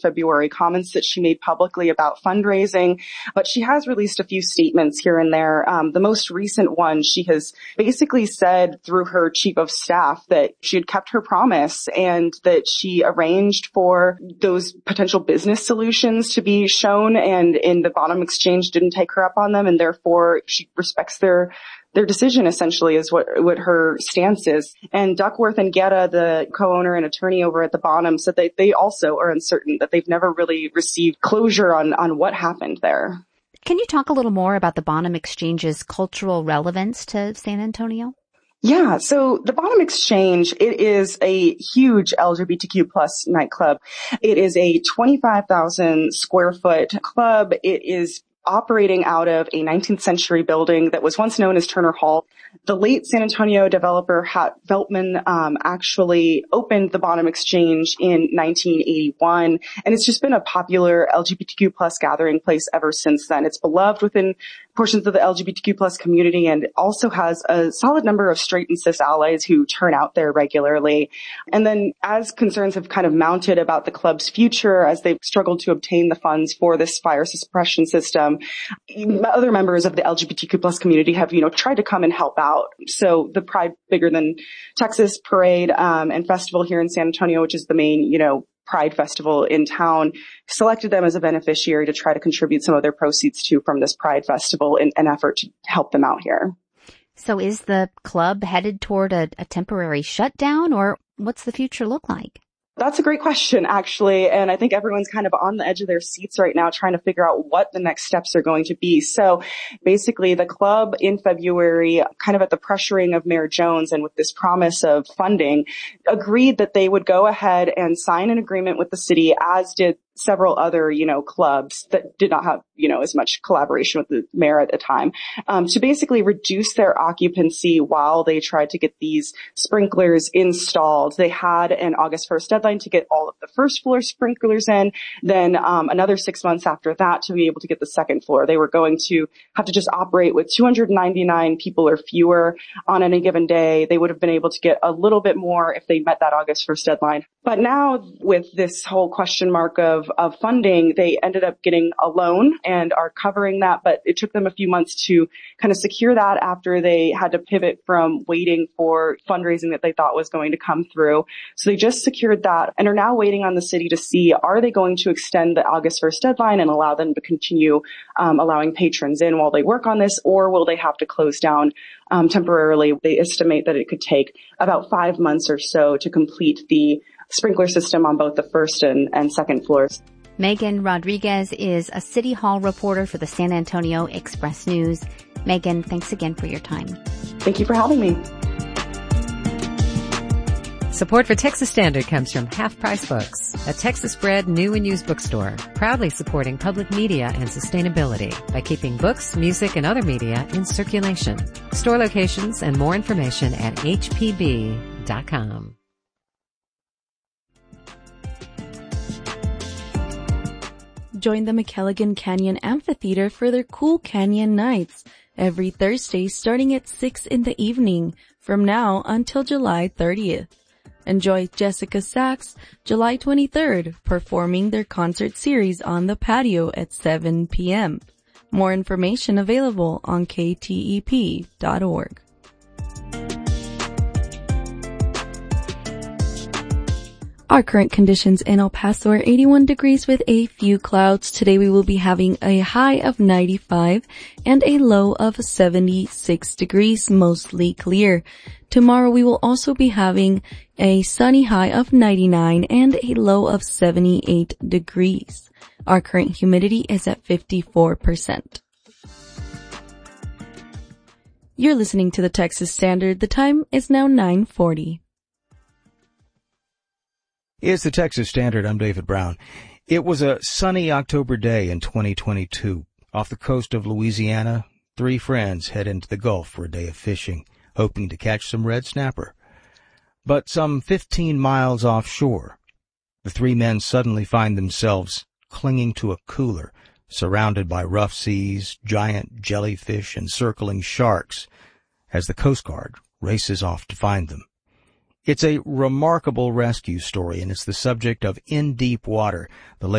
February, comments that she made publicly about fundraising, but she has released a few statements here and there. The most recent one, she has basically said through her chief of staff that she had kept her promise and that she arranged for those potential business solutions to be shown, and in the Bonham Exchange didn't take her up on them, and therefore she respects their decision, essentially, is what her stance is. And Duckworth and Guetta, the co-owner and attorney over at the Bonham, said that they also are uncertain, that they've never really received closure on what happened there. Can you talk a little more about the Bonham Exchange's cultural relevance to San Antonio? Yeah, so the Bonham Exchange, it is a huge LGBTQ plus nightclub. It is a 25,000 square foot club. It is operating out of a 19th century building that was once known as Turner Hall. The late San Antonio developer Hat Veltman actually opened the Bonham Exchange in 1981, and it's just been a popular LGBTQ plus gathering place ever since then. It's beloved within portions of the LGBTQ plus community, and it also has a solid number of straight and cis allies who turn out there regularly. And then as concerns have kind of mounted about the club's future, as they've struggled to obtain the funds for this fire suppression system, other members of the LGBTQ plus community have, tried to come and help out. So the Pride Bigger Than Texas parade and festival here in San Antonio, which is the main, Pride festival in town, selected them as a beneficiary to try to contribute some of their proceeds to from this Pride festival in an effort to help them out here. So is the club headed toward a temporary shutdown, or what's the future look like? That's a great question, actually. And I think everyone's kind of on the edge of their seats right now trying to figure out what the next steps are going to be. So basically the club in February, kind of at the pressuring of Mayor Jones and with this promise of funding, agreed that they would go ahead and sign an agreement with the city, as did several other, clubs that did not have, as much collaboration with the mayor at the time, to basically reduce their occupancy while they tried to get these sprinklers installed. They had an August 1st deadline to get all of the first floor sprinklers in, then another 6 months after that to be able to get the second floor. They were going to have to just operate with 299 people or fewer on any given day. They would have been able to get a little bit more if they met that August 1st deadline. But now with this whole question mark of funding, they ended up getting a loan and are covering that, but it took them a few months to kind of secure that after they had to pivot from waiting for fundraising that they thought was going to come through. So they just secured that and are now waiting on the city to see, are they going to extend the August 1st deadline and allow them to continue allowing patrons in while they work on this, or will they have to close down temporarily? They estimate that it could take about 5 months or so to complete the sprinkler system on both the first and second floors. Megan Rodriguez is a City Hall reporter for the San Antonio Express News. Megan, thanks again for your time. Thank you for having me. Support for Texas Standard comes from Half Price Books, a Texas-bred new and used bookstore, proudly supporting public media and sustainability by keeping books, music, and other media in circulation. Store locations and more information at hpb.com. Join the McElligan Canyon Amphitheater for their Cool Canyon Nights every Thursday starting at 6 in the evening from now until July 30th. Enjoy Jessica Sachs July 23rd performing their concert series on the patio at 7 p.m. More information available on ktep.org. Our current conditions in El Paso are 81 degrees with a few clouds. Today we will be having a high of 95 and a low of 76 degrees, mostly clear. Tomorrow we will also be having a sunny high of 99 and a low of 78 degrees. Our current humidity is at 54%. You're listening to the Texas Standard. The time is now 9:40. It's the Texas Standard. I'm David Brown. It was a sunny October day in 2022. Off the coast of Louisiana, 3 friends head into the Gulf for a day of fishing, hoping to catch some red snapper. But some 15 miles offshore, the 3 men suddenly find themselves clinging to a cooler, surrounded by rough seas, giant jellyfish, and circling sharks, as the Coast Guard races off to find them. It's a remarkable rescue story, and it's the subject of In Deep Water, the